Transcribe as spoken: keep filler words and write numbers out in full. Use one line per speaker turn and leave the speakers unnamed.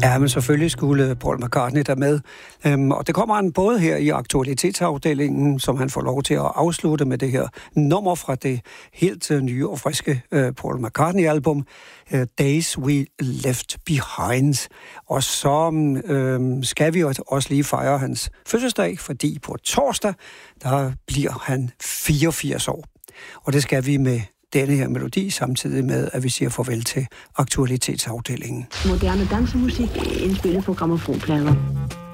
Ja, men selvfølgelig skulle Paul McCartney der med. Øhm, og det kommer han både her i aktualitetsafdelingen, som han får lov til at afslutte med det her nummer fra det helt uh, nye og friske uh, Paul McCartney-album, uh, Days We Left Behind. Og så um, skal vi også lige fejre hans fødselsdag, fordi på torsdag, der bliver han fireogfirs år. Og det skal vi med denne her melodi, samtidig med, at vi siger farvel til aktualitetsafdelingen.
Moderne dansemusik indspillet på grammofonplader.